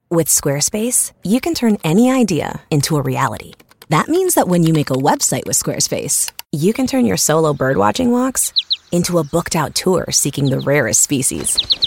With Squarespace, you can turn any idea into a reality. That means that when you make a website with Squarespace, you can turn your solo birdwatching walks into a booked-out tour seeking the rarest species.